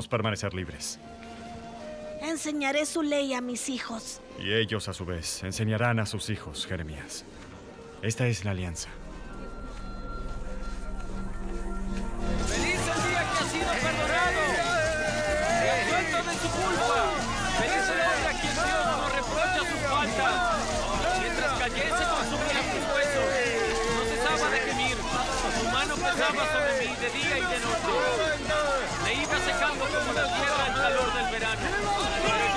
permanecer libres. Enseñaré su ley a mis hijos. Y ellos, a su vez, enseñarán a sus hijos, Jeremías. Esta es la alianza. ¡Feliz el día que ha sido perdonado! ¡Absuelto de su culpa! ¡Feliz el hombre a quien Dios no reprocha sus faltas! Mientras cayese consumía sus huesos, no cesaba de gemir. Su mano pesaba sobre mí de día y de noche. Me iba secando como la tierra al calor del verano.